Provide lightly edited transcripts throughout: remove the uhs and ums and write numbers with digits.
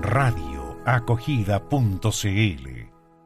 radioacogida.cl.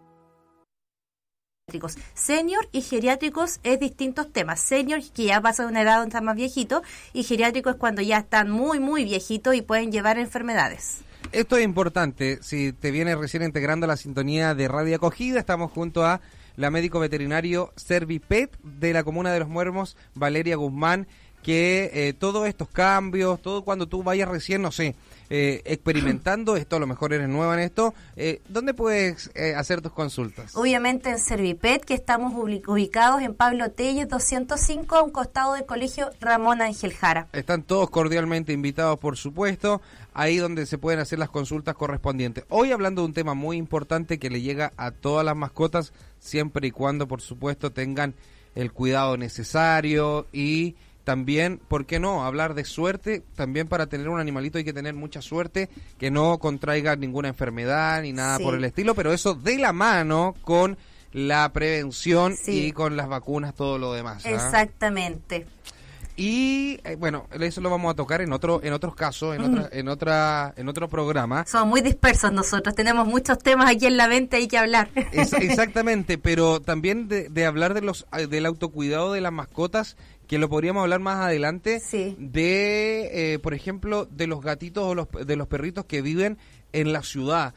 Senior y geriátricos es distintos temas. Senior, que ya pasa de una edad donde están más viejitos, y geriátrico es cuando ya están muy, muy viejitos y pueden llevar enfermedades. Esto es importante. Si te vienes recién integrando a la sintonía de Radio Acogida, estamos junto a la médico veterinario Servipet de la comuna de Los Muermos, Valeria Guzmán, que todos estos cambios, todo cuando tú vayas recién, no sé, experimentando esto, a lo mejor eres nueva en esto, ¿dónde puedes hacer tus consultas? Obviamente en Servipet, que estamos ubicados en Pablo Telles 205, a un costado del colegio Ramón Ángel Jara. Están todos cordialmente invitados, por supuesto, ahí donde se pueden hacer las consultas correspondientes. Hoy hablando de un tema muy importante que le llega a todas las mascotas, siempre y cuando, por supuesto, tengan el cuidado necesario y también, ¿por qué no?, hablar de suerte. También para tener un animalito hay que tener mucha suerte, que no contraiga ninguna enfermedad ni nada por el estilo, pero eso de la mano con la prevención y con las vacunas, todo lo demás. Exactamente. Y bueno, eso lo vamos a tocar en otros casos, en otro programa. Somos muy dispersos nosotros, tenemos muchos temas aquí en la mente, hay que hablar. Exactamente, pero también de hablar del autocuidado de las mascotas, que lo podríamos hablar más adelante, de, por ejemplo, de los gatitos o de los perritos que viven en la ciudad,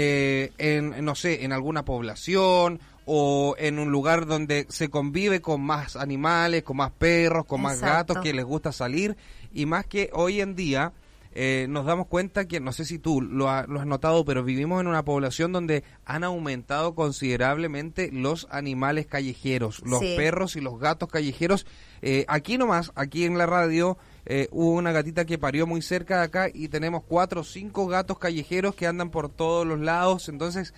no sé, en alguna población o en un lugar donde se convive con más animales, con más perros, con más gatos, que les gusta salir, y más que hoy en día nos damos cuenta que, no sé si tú lo has notado, pero vivimos en una población donde han aumentado considerablemente los animales callejeros, los perros y los gatos callejeros. Aquí nomás, aquí en la radio, hubo una gatita que parió muy cerca de acá y tenemos 4 o 5 gatos callejeros que andan por todos los lados. Entonces,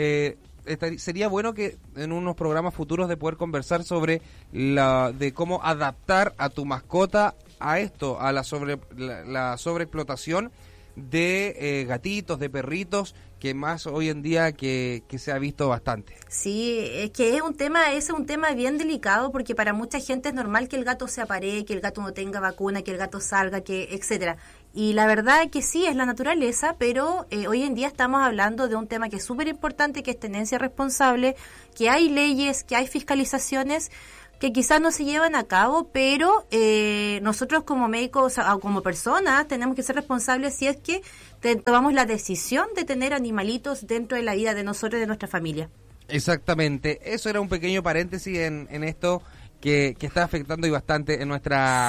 sería bueno que en unos programas futuros de poder conversar sobre de cómo adaptar a tu mascota a esto, a la sobreexplotación de gatitos, de perritos, que más hoy en día que se ha visto bastante. Sí, es que es un tema bien delicado, porque para mucha gente es normal que el gato se aparee, que el gato no tenga vacuna, que el gato salga, que etcétera. Y la verdad es que sí, es la naturaleza, pero hoy en día estamos hablando de un tema que es súper importante, que es tenencia responsable, que hay leyes, que hay fiscalizaciones que quizás no se llevan a cabo, pero nosotros como médicos o como personas tenemos que ser responsables si es que tomamos la decisión de tener animalitos dentro de la vida de nosotros y de nuestra familia. Exactamente, eso era un pequeño paréntesis en esto que está afectando y bastante en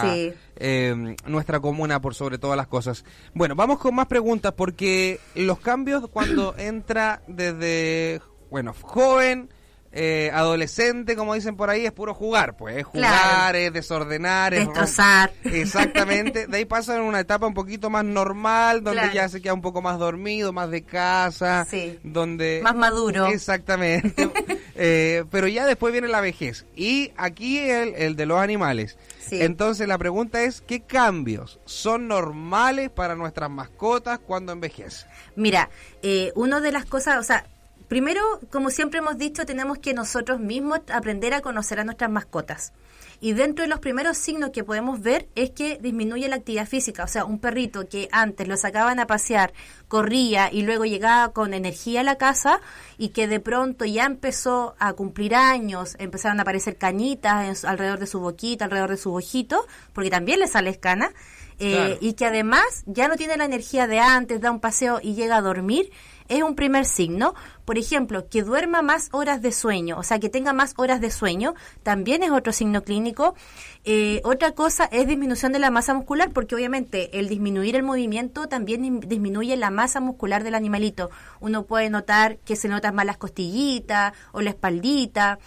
nuestra comuna, por sobre todas las cosas. Bueno, vamos con más preguntas, porque los cambios cuando entra desde, joven, adolescente, como dicen por ahí, es puro jugar, pues es jugar, es desordenar, destrozar. Exactamente. De ahí pasa en una etapa un poquito más normal, donde ya se queda un poco más dormido, más de casa, donde más maduro. Exactamente. Pero ya después viene la vejez, y aquí el de los animales. Entonces la pregunta es, ¿qué cambios son normales para nuestras mascotas cuando envejecen? Mira, una de las cosas, primero, como siempre hemos dicho, tenemos que nosotros mismos aprender a conocer a nuestras mascotas. Y dentro de los primeros signos que podemos ver es que disminuye la actividad física. O sea, un perrito que antes lo sacaban a pasear, corría y luego llegaba con energía a la casa, y que de pronto ya empezó a cumplir años, empezaron a aparecer cañitas alrededor de su boquita, alrededor de su ojito, porque también le sale escana, y que además ya no tiene la energía de antes, da un paseo y llega a dormir, es un primer signo. Por ejemplo, que duerma más horas de sueño, o sea, que tenga más horas de sueño, también es otro signo clínico. Otra cosa es disminución de la masa muscular, porque obviamente el disminuir el movimiento también disminuye la masa muscular del animalito. Uno puede notar que se notan más las costillitas o la espaldita,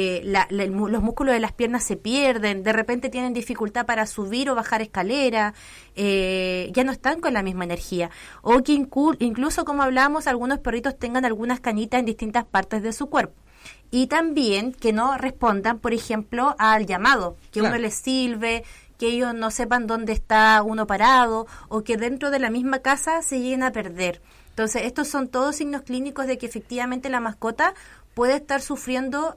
los músculos de las piernas se pierden, de repente tienen dificultad para subir o bajar escalera, ya no están con la misma energía. O que incluso, como hablábamos, algunos perritos tengan algunas canitas en distintas partes de su cuerpo. Y también que no respondan, por ejemplo, al llamado, que uno les silbe, que ellos no sepan dónde está uno parado, o que dentro de la misma casa se lleguen a perder. Entonces, estos son todos signos clínicos de que efectivamente la mascota puede estar sufriendo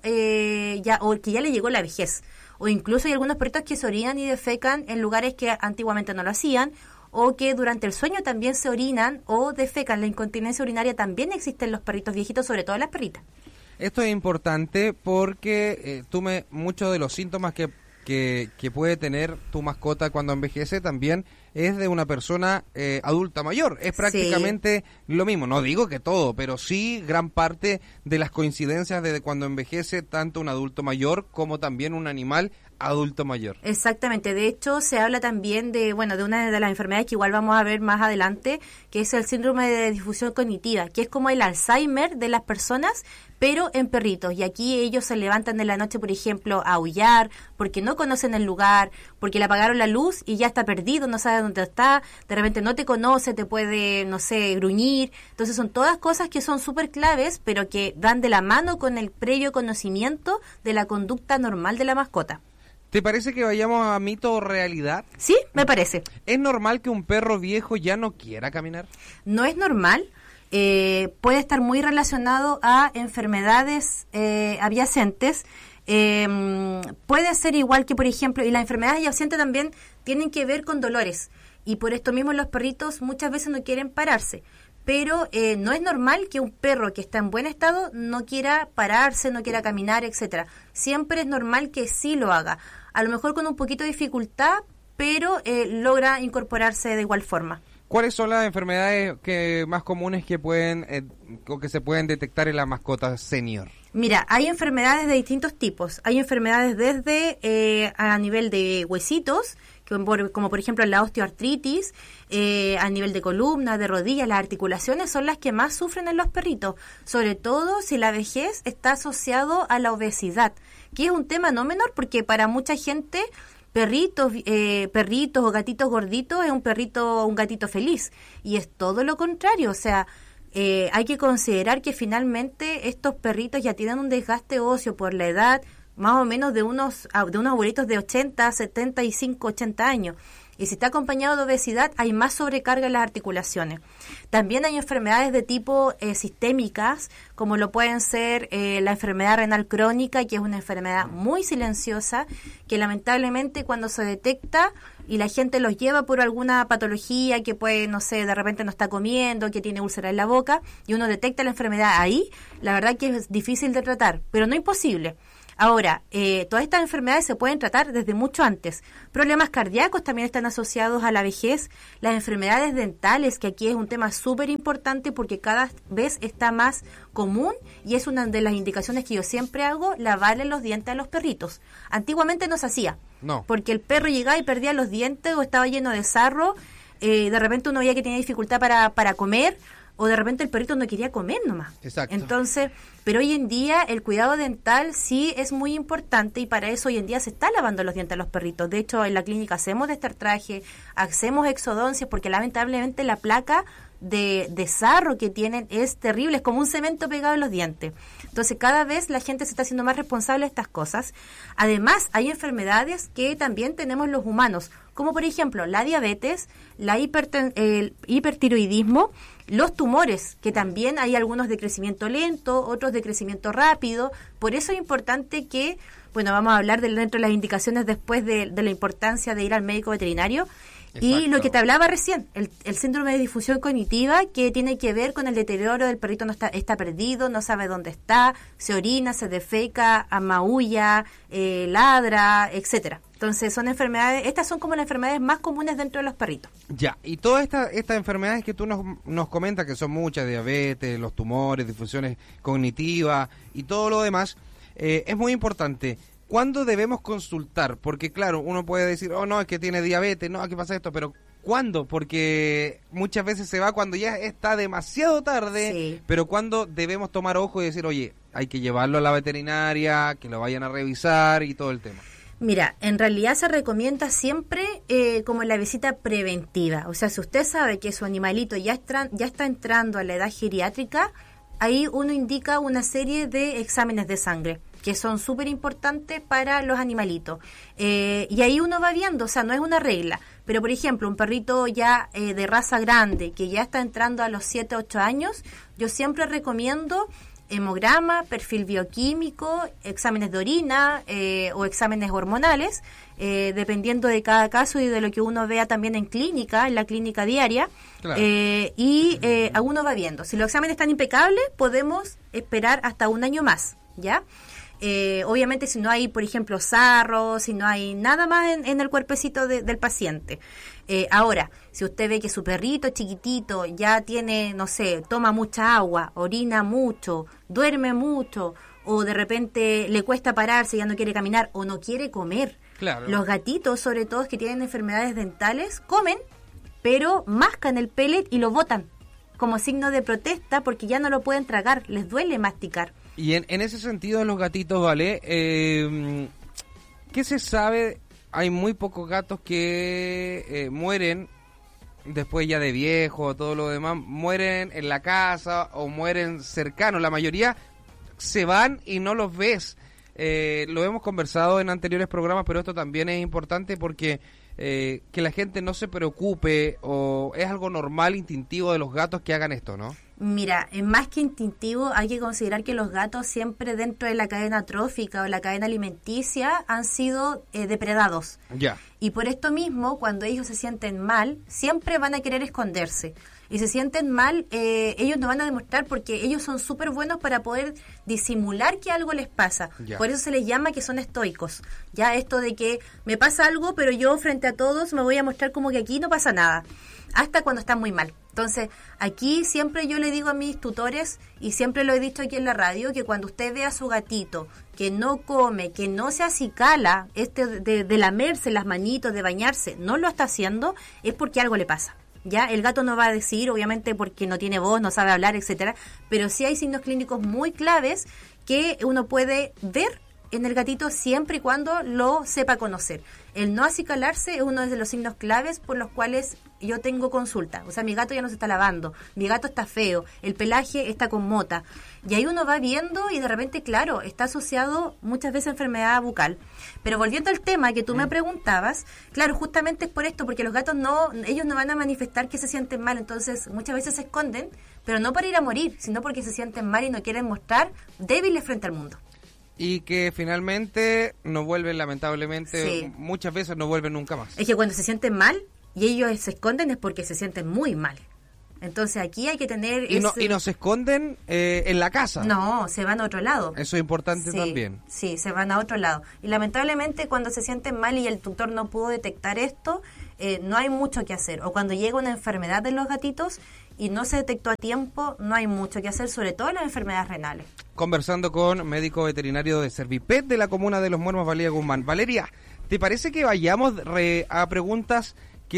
o que ya le llegó la vejez. O incluso hay algunos perritos que se orinan y defecan en lugares que antiguamente no lo hacían, o que durante el sueño también se orinan o defecan. La incontinencia urinaria también existe en los perritos viejitos, sobre todo en las perritas. Esto es importante porque muchos de los síntomas que puede tener tu mascota cuando envejece también es de una persona adulta mayor. Es prácticamente lo mismo. No digo que todo, pero sí gran parte de las coincidencias de cuando envejece tanto un adulto mayor como también un animal adulto mayor. Exactamente. De hecho, se habla también de una de las enfermedades que igual vamos a ver más adelante, que es el síndrome de difusión cognitiva, que es como el Alzheimer de las personas, pero en perritos. Y aquí ellos se levantan en la noche, por ejemplo, a aullar, porque no conocen el lugar, porque le apagaron la luz y ya está perdido, no sabe dónde está, de repente no te conoce, te puede, no sé, gruñir. Entonces son todas cosas que son súper claves, pero que van de la mano con el previo conocimiento de la conducta normal de la mascota. ¿Te parece que vayamos a mito o realidad? Sí, me parece. ¿Es normal que un perro viejo ya no quiera caminar? No es normal. Puede estar muy relacionado a enfermedades adyacentes. Puede ser igual que, por ejemplo, y las enfermedades adyacentes también tienen que ver con dolores. Y por esto mismo los perritos muchas veces no quieren pararse. Pero no es normal que un perro que está en buen estado no quiera pararse, no quiera caminar, etcétera. Siempre es normal que sí lo haga. A lo mejor con un poquito de dificultad, pero logra incorporarse de igual forma. ¿Cuáles son las enfermedades más comunes que se pueden detectar en la mascota senior? Mira, hay enfermedades de distintos tipos. Hay enfermedades desde a nivel de huesitos, como por ejemplo la osteoartritis, a nivel de columna, de rodillas, las articulaciones son las que más sufren en los perritos, sobre todo si la vejez está asociado a la obesidad, que es un tema no menor porque para mucha gente perritos o gatitos gorditos es un gatito feliz, y es todo lo contrario. O sea, hay que considerar que finalmente estos perritos ya tienen un desgaste óseo por la edad, más o menos de unos abuelitos de 80, 75, 80 años. Y si está acompañado de obesidad, hay más sobrecarga en las articulaciones. También hay enfermedades de tipo sistémicas, como lo pueden ser la enfermedad renal crónica, que es una enfermedad muy silenciosa, que lamentablemente cuando se detecta y la gente los lleva por alguna patología que puede, no sé, de repente no está comiendo, que tiene úlcera en la boca, y uno detecta la enfermedad ahí, la verdad que es difícil de tratar, pero no imposible. Ahora, todas estas enfermedades se pueden tratar desde mucho antes. Problemas cardíacos también están asociados a la vejez. Las enfermedades dentales, que aquí es un tema súper importante porque cada vez está más común y es una de las indicaciones que yo siempre hago, lavarle los dientes a los perritos. Antiguamente no se hacía, porque el perro llegaba y perdía los dientes o estaba lleno de sarro, de repente uno veía que tenía dificultad para comer, o de repente el perrito no quería comer nomás. Exacto. Entonces, pero hoy en día el cuidado dental sí es muy importante y para eso hoy en día se está lavando los dientes a los perritos. De hecho, en la clínica hacemos destartraje, hacemos exodoncias porque lamentablemente la placa de sarro que tienen es terrible, es como un cemento pegado en los dientes. Entonces cada vez la gente se está haciendo más responsable de estas cosas. Además hay enfermedades que también tenemos los humanos, como por ejemplo la diabetes, el hipertiroidismo, los tumores, que también hay algunos de crecimiento lento, otros de crecimiento rápido. Por eso es importante que, vamos a hablar dentro de las indicaciones después de la importancia de ir al médico veterinario. Exacto. Y lo que te hablaba recién, el síndrome de difusión cognitiva, que tiene que ver con el deterioro del perrito, está perdido, no sabe dónde está, se orina, se defeca, amaulla, ladra, etcétera. Entonces son enfermedades, estas son como las enfermedades más comunes dentro de los perritos. Ya, y todas estas enfermedades que tú nos comentas, que son muchas, diabetes, los tumores, difusiones cognitivas y todo lo demás, es muy importante. ¿Cuándo debemos consultar? Porque claro, uno puede decir, no, es que tiene diabetes, no, aquí pasa esto, pero ¿cuándo? Porque muchas veces se va cuando ya está demasiado tarde, sí. Pero ¿cuándo debemos tomar ojo y decir, oye, hay que llevarlo a la veterinaria, que lo vayan a revisar y todo el tema? Mira, en realidad se recomienda siempre como la visita preventiva. O sea, si usted sabe que su animalito ya está entrando a la edad geriátrica, ahí uno indica una serie de exámenes de sangre que son súper importantes para los animalitos. Y ahí uno va viendo, o sea, no es una regla, pero por ejemplo, un perrito ya de raza grande, que ya está entrando a los 7, 8 años, yo siempre recomiendo hemograma, perfil bioquímico, exámenes de orina o exámenes hormonales, dependiendo de cada caso y de lo que uno vea también en la clínica diaria. Claro. Uno va viendo. Si los exámenes están impecables, podemos esperar hasta un año más, ¿ya? Obviamente si no hay, por ejemplo, sarro, si no hay nada más en el cuerpecito del paciente. Ahora, si usted ve que su perrito chiquitito ya tiene, no sé, toma mucha agua, orina mucho, duerme mucho, o de repente le cuesta pararse, ya no quiere caminar o no quiere comer. Claro. Los gatitos, sobre todo que tienen enfermedades dentales, comen, pero mascan el pellet y lo botan como signo de protesta porque ya no lo pueden tragar, les duele masticar. Y en ese sentido, los gatitos, ¿vale? ¿Qué se sabe? Hay muy pocos gatos que mueren después ya de viejo, todo lo demás, mueren en la casa o mueren cercanos. La mayoría se van y no los ves. Lo hemos conversado en anteriores programas, pero esto también es importante porque que la gente no se preocupe, o es algo normal, instintivo de los gatos que hagan esto, ¿no? Mira, más que instintivo, hay que considerar que los gatos siempre dentro de la cadena trófica o la cadena alimenticia han sido depredados. Ya. Y por esto mismo, cuando ellos se sienten mal, siempre van a querer esconderse. Y se sienten mal, ellos no van a demostrar porque ellos son súper buenos para poder disimular que algo les pasa. Ya. Por eso se les llama que son estoicos. Ya esto de que me pasa algo, pero yo frente a todos me voy a mostrar como que aquí no pasa nada. Hasta cuando están muy mal. Entonces, aquí siempre yo le digo a mis tutores, y siempre lo he dicho aquí en la radio, que cuando usted ve a su gatito que no come, que no se acicala, de lamerse las manitos, de bañarse, no lo está haciendo, es porque algo le pasa. Ya, el gato no va a decir, obviamente porque no tiene voz, no sabe hablar, etcétera, pero sí hay signos clínicos muy claves que uno puede ver en el gatito siempre y cuando lo sepa conocer. El no acicalarse es uno de los signos claves por los cuales yo tengo consulta. O sea, mi gato ya no se está lavando, mi gato está feo, el pelaje está con mota. Y ahí uno va viendo y de repente, claro, está asociado muchas veces a enfermedad bucal. Pero volviendo al tema que tú me preguntabas, claro, justamente es por esto, porque los gatos ellos no van a manifestar que se sienten mal, entonces muchas veces se esconden, pero no para ir a morir, sino porque se sienten mal y no quieren mostrar débiles frente al mundo. Y que finalmente no vuelven, lamentablemente, sí. Muchas veces no vuelven nunca más. Es que cuando se sienten mal y ellos se esconden es porque se sienten muy mal. Entonces aquí hay que tener... ¿Y no se esconden en la casa? No, se van a otro lado. Eso es importante también. Sí, se van a otro lado. Y lamentablemente cuando se sienten mal y el tutor no pudo detectar esto, no hay mucho que hacer. O cuando llega una enfermedad de los gatitos y no se detectó a tiempo, no hay mucho que hacer, sobre todo las enfermedades renales. Conversando con médico veterinario de Servipet de la comuna de Los Muermos, Valeria Guzmán. Valeria, ¿te parece que vayamos a preguntas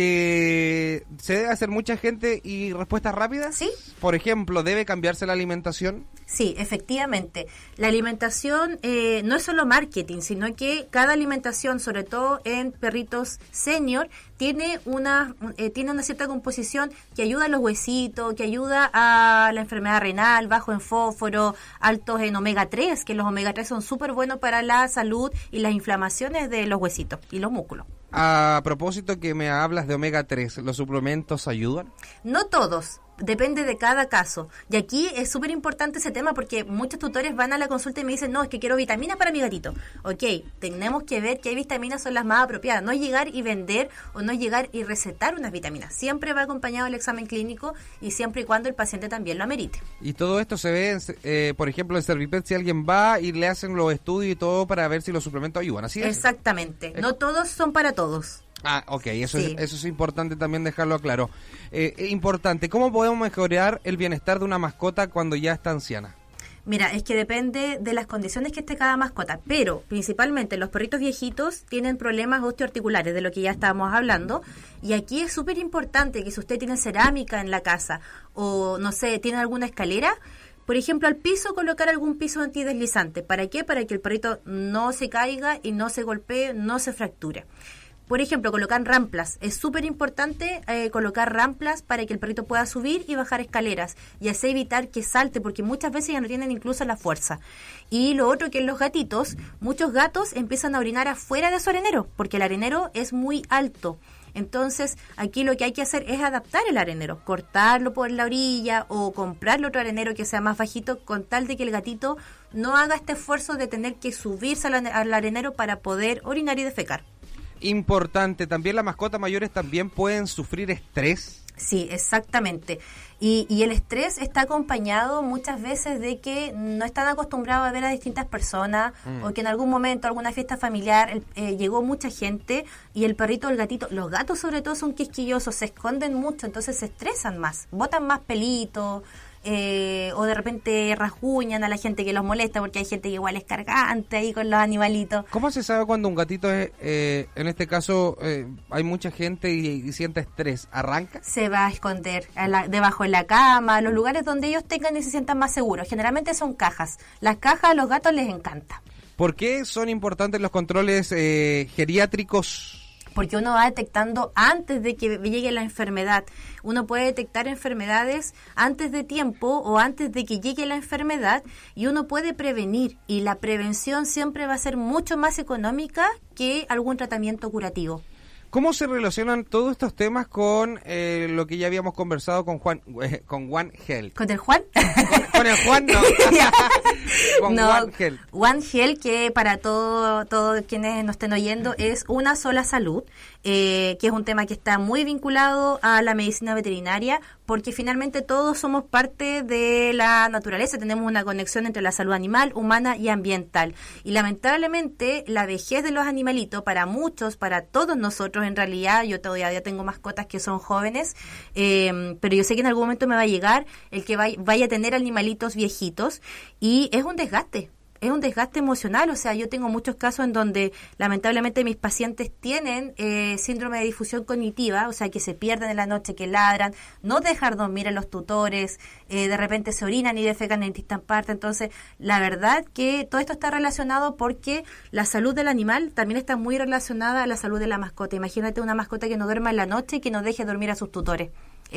que se debe hacer mucha gente y respuestas rápidas? Sí. Por ejemplo, ¿debe cambiarse la alimentación? Sí, efectivamente. La alimentación no es solo marketing, sino que cada alimentación, sobre todo en perritos senior, tiene una cierta composición que ayuda a los huesitos, que ayuda a la enfermedad renal, bajo en fósforo, altos en omega 3, que los omega 3 son súper buenos para la salud y las inflamaciones de los huesitos y los músculos. A propósito que me hablas de omega 3, ¿los suplementos ayudan? No todos. Depende de cada caso. Y aquí es súper importante ese tema porque muchos tutores van a la consulta y me dicen, no, es que quiero vitaminas para mi gatito. Ok, tenemos que ver qué vitaminas son las más apropiadas. No es llegar y vender o no es llegar y recetar unas vitaminas. Siempre va acompañado el examen clínico y siempre y cuando el paciente también lo amerite. Y todo esto se ve, por ejemplo, en Servipet, si alguien va y le hacen los estudios y todo para ver si los suplementos ayudan. ¿Así es? Exactamente. No todos son para todos. Ah, ok, eso, sí. Eso es importante también dejarlo claro. Importante, ¿cómo podemos mejorar el bienestar de una mascota cuando ya está anciana? Mira, es que depende de las condiciones que esté cada mascota, pero principalmente los perritos viejitos tienen problemas osteoarticulares, de lo que ya estábamos hablando, y aquí es súper importante que si usted tiene cerámica en la casa o, no sé, tiene alguna escalera, por ejemplo, al piso colocar algún piso antideslizante. ¿Para qué? Para que el perrito no se caiga y no se golpee, no se fracture. Por ejemplo, colocar ramplas. Es súper importante colocar ramplas para que el perrito pueda subir y bajar escaleras y así evitar que salte, porque muchas veces ya no tienen incluso la fuerza. Y lo otro que en los gatitos, muchos gatos empiezan a orinar afuera de su arenero, porque el arenero es muy alto. Entonces, aquí lo que hay que hacer es adaptar el arenero, cortarlo por la orilla o comprarle otro arenero que sea más bajito, con tal de que el gatito no haga este esfuerzo de tener que subirse al arenero para poder orinar y defecar. Importante, también las mascotas mayores también pueden sufrir estrés. Sí, exactamente. Y el estrés está acompañado muchas veces de que no están acostumbrados a ver a distintas personas o que en algún momento, alguna fiesta familiar, llegó mucha gente y el perrito o el gatito, los gatos sobre todo son quisquillosos, se esconden mucho, entonces se estresan más, botan más pelitos. O de repente rasguñan a la gente que los molesta, porque hay gente que igual es cargante ahí con los animalitos. ¿Cómo se sabe cuando un gatito es, en este caso, hay mucha gente y siente estrés? ¿Arranca? Se va a esconder debajo de la cama, los lugares donde ellos tengan y se sientan más seguros. Generalmente son cajas. Las cajas a los gatos les encanta. ¿Por qué son importantes los controles geriátricos? Porque uno va detectando antes de que llegue la enfermedad. Uno puede detectar enfermedades antes de tiempo o antes de que llegue la enfermedad y uno puede prevenir. Y la prevención siempre va a ser mucho más económica que algún tratamiento curativo. ¿Cómo se relacionan todos estos temas con lo que ya habíamos conversado con Juan, con One Health? ¿Con el Juan? Con el Juan, no. Con no, One Health. One Health, que para todos quienes nos estén oyendo, es una sola salud, que es un tema que está muy vinculado a la medicina veterinaria, porque finalmente todos somos parte de la naturaleza, tenemos una conexión entre la salud animal, humana y ambiental. Y lamentablemente la vejez de los animalitos, para muchos, para todos nosotros en realidad, yo todavía tengo mascotas que son jóvenes, pero yo sé que en algún momento me va a llegar el que vaya a tener animalitos viejitos y es un desgaste. Es un desgaste emocional, o sea, yo tengo muchos casos en donde lamentablemente mis pacientes tienen síndrome de difusión cognitiva, o sea, que se pierden en la noche, que ladran, no dejar dormir a los tutores, de repente se orinan y defecan en distintas partes. Entonces, la verdad que todo esto está relacionado porque la salud del animal también está muy relacionada a la salud de la mascota. Imagínate una mascota que no duerma en la noche y que no deje dormir a sus tutores.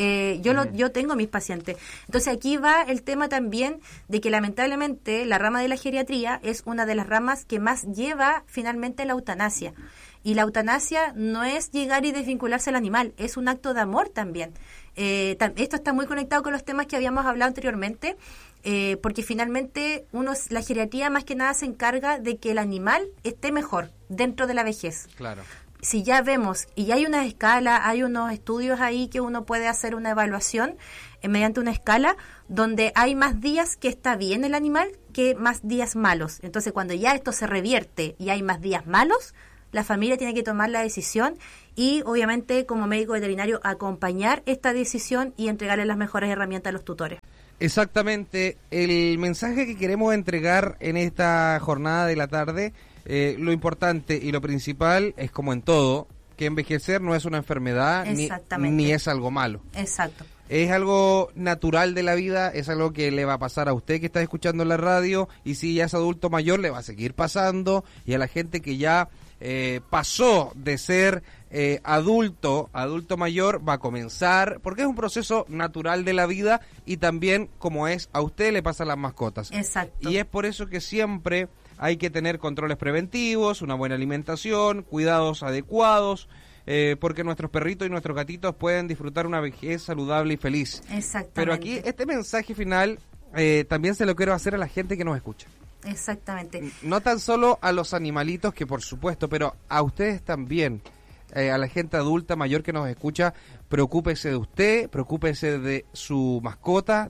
Yo tengo mis pacientes. Entonces aquí va el tema también de que lamentablemente la rama de la geriatría es una de las ramas que más lleva finalmente la eutanasia. Y la eutanasia no es llegar y desvincularse al animal, es un acto de amor también. Esto está muy conectado con los temas que habíamos hablado anteriormente, porque finalmente la geriatría más que nada se encarga de que el animal esté mejor dentro de la vejez. Claro. Si ya vemos, y hay una escala, hay unos estudios ahí que uno puede hacer una evaluación mediante una escala donde hay más días que está bien el animal que más días malos. Entonces, cuando ya esto se revierte y hay más días malos, la familia tiene que tomar la decisión y, obviamente, como médico veterinario, acompañar esta decisión y entregarle las mejores herramientas a los tutores. Exactamente. El mensaje que queremos entregar en esta jornada de la tarde, lo importante y lo principal es, como en todo, que envejecer no es una enfermedad ni es algo malo. Exacto. Es algo natural de la vida, es algo que le va a pasar a usted que está escuchando la radio, y si ya es adulto mayor le va a seguir pasando, y a la gente que ya pasó de ser adulto mayor va a comenzar, porque es un proceso natural de la vida, y también, como es, a usted le pasa a las mascotas. Exacto. Y es por eso que siempre hay que tener controles preventivos, una buena alimentación, cuidados adecuados, porque nuestros perritos y nuestros gatitos pueden disfrutar una vejez saludable y feliz. Exactamente. Pero aquí este mensaje final también se lo quiero hacer a la gente que nos escucha. Exactamente. No tan solo a los animalitos, que por supuesto, pero a ustedes también, a la gente adulta mayor que nos escucha. Preocúpese de usted, preocúpese de su mascota,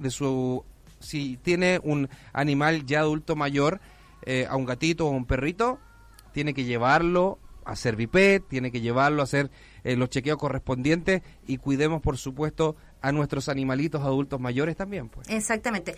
si tiene un animal ya adulto mayor, a un gatito o un perrito, tiene que llevarlo a hacer Servipet, tiene que llevarlo a hacer los chequeos correspondientes, y cuidemos, por supuesto, a nuestros animalitos adultos mayores también, pues. Exactamente.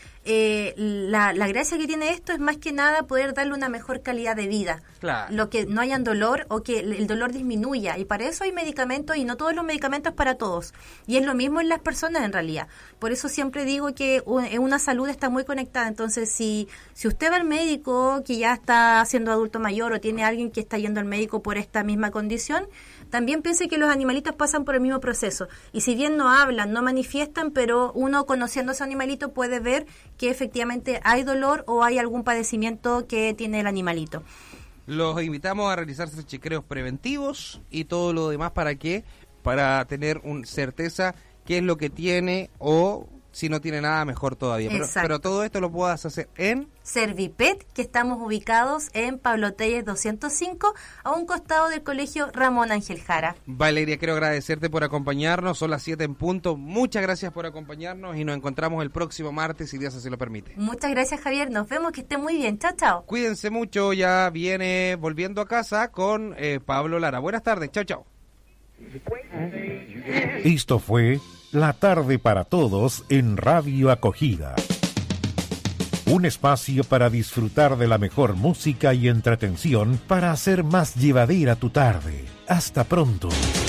La gracia que tiene esto es más que nada poder darle una mejor calidad de vida. Claro. Lo que no hayan dolor o que el dolor disminuya. Y para eso hay medicamentos, y no todos los medicamentos para todos. Y es lo mismo en las personas en realidad. Por eso siempre digo que una salud está muy conectada. Entonces, si usted va al médico que ya está siendo adulto mayor, o tiene alguien que está yendo al médico por esta misma condición, también piense que los animalitos pasan por el mismo proceso. Y si bien no hablan, no manifiestan, pero uno, conociendo a ese animalito, puede ver que efectivamente hay dolor o hay algún padecimiento que tiene el animalito. Los invitamos a realizarse chequeos preventivos y todo lo demás para que para tener certeza qué es lo que tiene o si no tiene nada, mejor todavía. Pero todo esto lo puedas hacer en Servipet, que estamos ubicados en Pablo Telles 205, a un costado del Colegio Ramón Ángel Jara. Valeria, quiero agradecerte por acompañarnos, son las 7 en punto. Muchas gracias por acompañarnos y nos encontramos el próximo martes, si Dios así lo permite. Muchas gracias, Javier. Nos vemos, que esté muy bien. Chao, chao. Cuídense mucho, ya viene Volviendo a Casa con Pablo Lara. Buenas tardes, chao, chao. Esto fue La Tarde para Todos en Radio Acogida. Un espacio para disfrutar de la mejor música y entretención para hacer más llevadera tu tarde. Hasta pronto.